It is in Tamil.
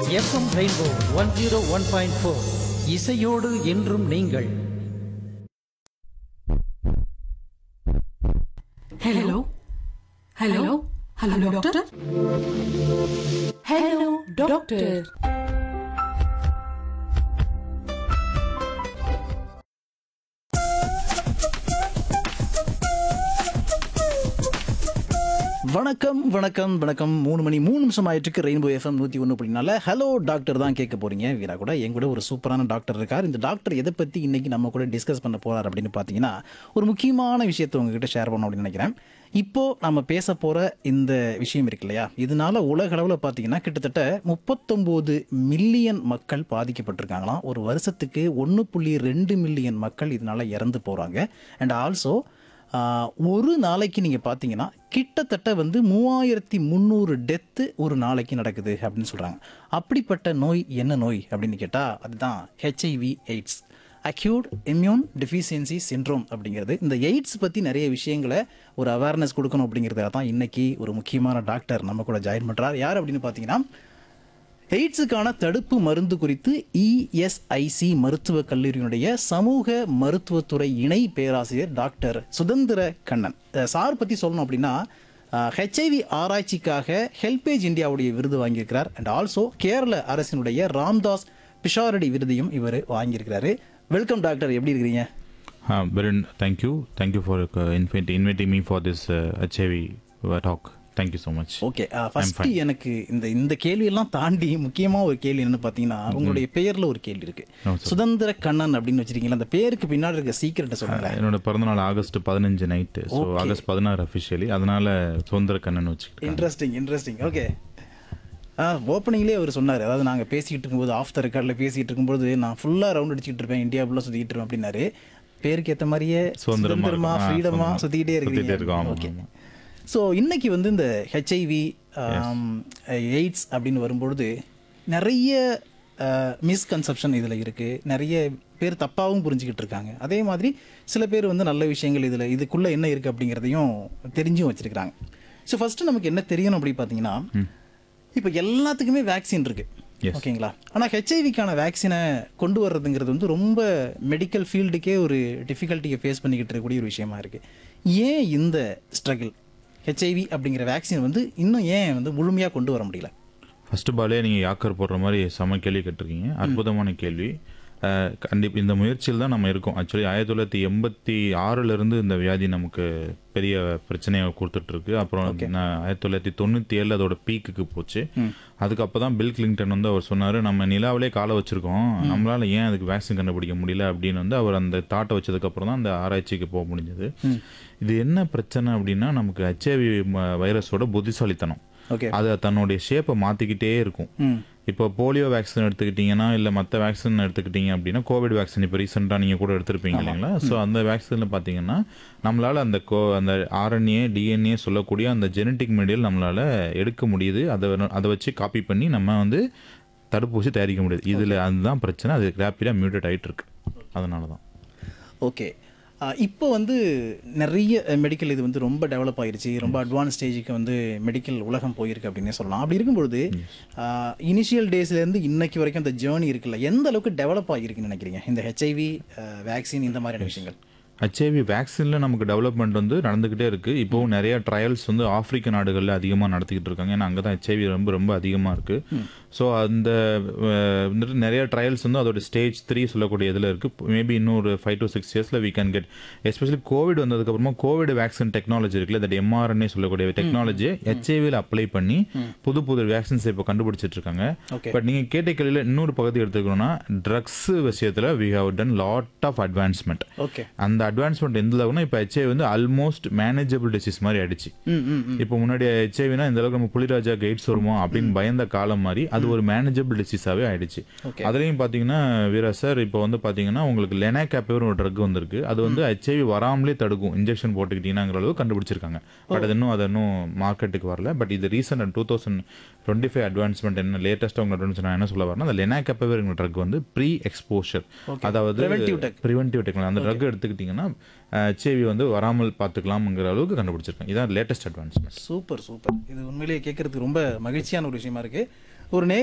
எஃப்எம் ரெயின்போ 101.4 இசையோடு என்றும் நீங்கள். Hello hello hello doctor. Hello doctor. வணக்கம் வணக்கம் வணக்கம். 3 மணி 3 நிமிஷம் ஆயிட்டு ரெயின்போ எஃப்எம் 101.4 ஹலோ டாக்டர் தான் கேட்க போறீங்க. வீரா கூட என் கூட ஒரு சூப்பரான டாக்டர் இருக்கார். இந்த டாக்டர் எதை பற்றி இன்னைக்கு நம்ம கூட டிஸ்கஸ் பண்ண போறார் அப்படின்னு பார்த்தீங்கன்னா, ஒரு முக்கியமான விஷயத்தை உங்ககிட்ட ஷேர் பண்ணணும் அப்படின்னு நினைக்கிறேன். இப்போ நம்ம பேச போற இந்த விஷயம் இருக்கு இல்லையா, இதனால உலக அளவில் பார்த்தீங்கன்னா கிட்டத்தட்ட 39 மில்லியன் மக்கள் பாதிக்கப்பட்டிருக்காங்களாம். ஒரு வருஷத்துக்கு 1.2 மில்லியன் மக்கள் இதனால இறந்து போறாங்க. அண்ட் ஆல்சோ ஒரு நாளைக்கு நீங்கள் பார்த்தீங்கன்னா கிட்டத்தட்ட 3300 டெத்து ஒரு நாளைக்கு நடக்குது அப்படின்னு சொல்கிறாங்க. அப்படிப்பட்ட நோய் என்ன நோய் அப்படின்னு கேட்டால் அதுதான் HIV AIDS, acute immune deficiency syndrome அப்படிங்கிறது. இந்த எய்ட்ஸ் பற்றி நிறைய விஷயங்களை ஒரு அவேர்னஸ் கொடுக்கணும் அப்படிங்கிறதுக்காக தான் இன்னைக்கு ஒரு முக்கியமான டாக்டர் நம்ம கூட ஜாயின் பண்ணுறார். யார் அப்படின்னு பார்த்தீங்கன்னா, எய்ட்ஸுக்கான தடுப்பு மருந்து குறித்து இஎஸ்ஐசி மருத்துவக் கல்லூரியினுடைய சமூக மருத்துவத்துறை இணை பேராசிரியர் டாக்டர் சுதந்திர கண்ணன் சார் பற்றி சொல்லணும் அப்படின்னா, ஹெச்ஐவி ஆராய்ச்சிக்காக ஹெல்பேஜ் இந்தியாவுடைய விருது வாங்கியிருக்கிறார். அண்ட் ஆல்சோ கேரள அரசினுடைய ராம்தாஸ் பிஷாரடி விருதையும் இவர் வாங்கியிருக்கிறாரு. வெல்கம் டாக்டர், எப்படி இருக்கிறீங்க? Very thank you for inviting me for this HIV talk. Thank you so much. Okay, first எனக்கு இந்த கேள்வியெல்லாம் தாண்டி முக்கியமாக ஒரு கேள்வி என்னன்னு பார்த்தீங்கன்னா, உங்களுடைய பெயரில் ஒரு கேள்வி இருக்கு. சுதந்திர கண்ணன் அப்படின்னு வச்சிருக்கீங்களா, அந்த பேருக்கு பின்னாடி இருக்க சீக்கிரட்டை சொல்லுங்க. என்னோட பிறந்தநாள் August 15 night, so August 16 officially, அதனால சுதந்திர கண்ணன் வச்சுக்கிட்டேன். இன்ட்ரெஸ்டிங். ஓகே, ஓப்பனிங்லேயே அவர் சொன்னார், அதாவது நாங்கள் பேசிக்கிட்டு இருக்கும்போது ஆஃப் த ரெக்கார்டில் பேசிக்கிட்டு இருக்கும்போது நான் ஃபுல்லாக ரவுண்ட் அடிச்சுட்டு இருப்பேன், இந்தியா ஃபுல்லாக சுற்றிக்கிட்டு இருப்பேன் அப்படின்னாரு. பேருக்கு ஏற்ற மாதிரியே சுதந்திரமா ஃப்ரீடமா சுற்றிக்கிட்டே இருக்கீங்க. ஓகே, ஸோ இன்னைக்கு இந்த ஹெச்ஐவி எய்ட்ஸ் அப்படின்னு வரும்பொழுது நிறைய மிஸ்கன்செப்ஷன் இதில் இருக்குது. நிறைய பேர் தப்பாகவும் புரிஞ்சுக்கிட்டு இருக்காங்க. அதே மாதிரி சில பேர் நல்ல விஷயங்கள் இதுக்குள்ளே என்ன இருக்குது அப்படிங்கிறதையும் தெரிஞ்சும் வச்சுருக்கிறாங்க. ஸோ ஃபஸ்ட்டு நமக்கு என்ன தெரியணும் அப்படி பார்த்தீங்கன்னா, இப்போ எல்லாத்துக்குமே வேக்சின் இருக்குது, ஓகேங்களா? ஆனால் ஹெச்ஐவிக்கான வேக்சினை கொண்டு வர்றதுங்கிறது ரொம்ப மெடிக்கல் ஃபீல்டுக்கே ஒரு டிஃபிகல்ட்டியை ஃபேஸ் பண்ணிக்கிட்டு இருக்கக்கூடிய ஒரு விஷயமா இருக்குது. ஏன் இந்த ஸ்ட்ரகிள்? ஹெச்ஐவி அப்படிங்கிற வேக்சின் இன்னும் ஏன் முழுமையாக கொண்டு வர முடியல? ஃபர்ஸ்ட் பாலே நீங்கள் யாக்கர் போடுற மாதிரி செம கேள்வி கேட்டிருக்கீங்க. அற்புதமான கேள்வி. கண்டிப்பாக இந்த முயற்சியில் தான் நம்ம இருக்கோம். ஆக்சுவலி 1986 இந்த வியாதி நமக்கு பெரிய பிரச்சனையை கொடுத்துட்ருக்கு. அப்புறம் 1997 அதோட பீக்குக்கு போச்சு. அதுக்கு தான் பில் கிளிங்டன் அவர் சொன்னார், நம்ம நிலாவிலே காலை வச்சுருக்கோம், நம்மளால் ஏன் அதுக்கு வேக்சின் கண்டுபிடிக்க முடியல அப்படின்னு அவர் அந்த தாட்டை வச்சதுக்கப்புறம் தான் அந்த ஆராய்ச்சிக்கு போக முடிஞ்சது. இது என்ன பிரச்சனை அப்படின்னா, நமக்கு ஹெச்ஐவி வைரஸோட புத்திசாலித்தனம், அது தன்னுடைய ஷேப்பை மாற்றிக்கிட்டே இருக்கும். இப்போ போலியோ வேக்சின் எடுத்துக்கிட்டிங்கன்னா, இல்லை மற்ற வேக்சின் எடுத்துக்கிட்டிங்க அப்படின்னா, கோவிட் வேக்சின் இப்போ ரீசெண்டாக நீங்கள் கூட எடுத்திருப்பீங்க இல்லைங்களா? ஸோ அந்த வேக்சினில் பார்த்தீங்கன்னா நம்மளால் அந்த ஆர்என்ஏ டிஎன்ஏ சொல்லக்கூடிய அந்த ஜெனட்டிக் மெட்டீரியல் நம்மளால் எடுக்க முடியுது. அதை வச்சு காப்பி பண்ணி நம்ம தடுப்பூசி தயாரிக்க முடியுது. இதில் அதுதான் பிரச்சனை, அது ரேப்பிடாக மியூட்டேட் ஆகிட்டு இருக்கு. அதனால தான். ஓகே, இப்போ நிறைய மெடிக்கல் இது ரொம்ப டெவலப் ஆகிருச்சு, ரொம்ப அட்வான்ஸ் ஸ்டேஜுக்கு மெடிக்கல் உலகம் போயிருக்கு அப்படின்னே சொல்லலாம். அப்படி இருக்கும்பொழுது இனிஷியல் டேஸ்லேருந்து இன்னைக்கு வரைக்கும் அந்த ஜேர்னி இருக்குல்ல, எந்த அளவுக்கு டெவலப் ஆகிருக்குன்னு நினைக்கிறீங்க இந்த ஹெச்ஐவி வேக்சின் இந்த மாதிரியான விஷயங்கள்? ஹெச்ஐவி வேக்சினில் நமக்கு டெவலப்மெண்ட் நடந்துக்கிட்டே இருக்குது. இப்போவும் நிறைய ட்ரையல்ஸ் ஆப்பிரிக்க நாடுகளில் அதிகமாக நடத்திக்கிட்டு இருக்காங்க. ஏன்னா அங்கே தான் ஹெச்ஐவி ரொம்ப ரொம்ப அதிகமாக இருக்குது. ஸோ அந்த நிறைய ட்ரையல்ஸ் அதோட ஸ்டேஜ் 3 சொல்லக்கூடிய இதில் இருக்குது. மேபி இன்னொரு 5 to 6 இயர்ஸில் we can get, especially Covid வந்ததுக்கப்புறமா கோவிட் வேக்சின் டெக்னாலஜி இருக்குல்ல, தட் எம்ஆர்என்ஏ சொல்லக்கூடிய டெக்னாலஜியை ஹெச்ஐவியில் அப்ளை பண்ணி புது வேக்சின்ஸ் இப்போ கண்டுபிடிச்சிட்டு இருக்காங்க. பட் நீங்கள் கேட்ட கேள்வியில் இன்னொரு பகுதி எடுத்துக்கணும்னா, ட்ரக்ஸ் விஷயத்தில் we have done lot of advancement. அந்த அட்வான்ஸ்மெண்ட் எந்த அளவுக்குனா, இப்போ ஹெச்ஐவி ஆல்மோஸ்ட் மேனேஜபிள் டிசீஸ் மாதிரி ஆயிடுச்சு. இப்போ முன்னாடி ஹெச்ஐவினா இந்த அளவுக்கு நம்ம புலிராஜா எய்ட்ஸ் வருமோ அப்படின்னு பயந்த காலம் மாதிரி அது ஒரு மேனேஜபிள் டிசீஸாவே ஆயிடுச்சு. அதுலயும் பாத்தீங்கன்னா வீரா சார், இப்போ பாத்தீங்கன்னா உங்களுக்கு லெனாகேப்னு ஒரு ட்ரக் வந்திருக்கு. அது ஹெச்ஐவி வராமலே தடுக்கும், இன்ஜெக்ஷன் போட்டுக்கிட்டீங்கிற அளவு கண்டுபிடிச்சிருக்காங்க. பட் அது இன்னும் மார்க்கெட்டுக்கு வரல. பட் இது ரீசெண்ட் 2025 அட்வான்ஸ்மெண்ட் என்ன லேட்டஸ்ட் நான் என்ன சொல்ல வரேன்னா, அந்த லெனாகேப்னு ட்ரக் ப்ரீ எக்ஸ்போஷர், அதாவது ப்ரிவென்டிவ் டெக்னாலஜி. அந்த ட்ரக் எடுத்துக்கிட்டீங்கன்னா ஹெச்ஐவி வராமல் பார்த்துக்கலாம்ங்கிற அளவுக்கு கண்டுபிடிச்சிருக்காங்க. இதான் லேட்டஸ்ட் அட்வான்ஸ்மெண்ட். சூப்பர். இது உண்மையிலேயே கேட்கறதுக்கு ரொம்ப மகிழ்ச்சியான ஒரு விஷயமா இருக்கு. ஒரு